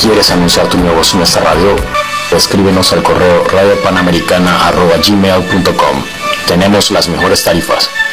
¿Quieres anunciar tu negocio en esta radio? Escríbenos al correo radiopanamericana@gmail.com. Tenemos las mejores tarifas.